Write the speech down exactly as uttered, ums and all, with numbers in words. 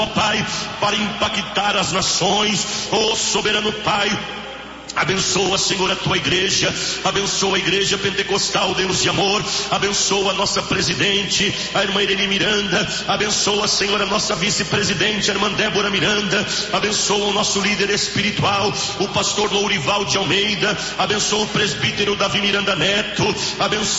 ó Pai, para impactar as nações. Ó soberano Pai, abençoa, Senhor, a tua igreja, abençoa a igreja pentecostal, Deus de amor, abençoa a nossa presidente, a irmã Irene Miranda, abençoa, Senhor, a nossa vice-presidente, a irmã Débora Miranda, abençoa o nosso líder espiritual, o pastor Lourival de Almeida, abençoa o presbítero Davi Miranda Neto, abençoa